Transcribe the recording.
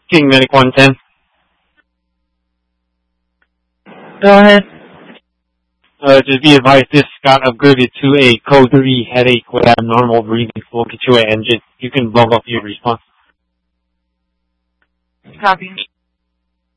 King Medic 110. Go ahead. Just be advised, this got upgraded to a code 3 headache with abnormal breathing. We'll get you an engine. You can log off your response. Copy.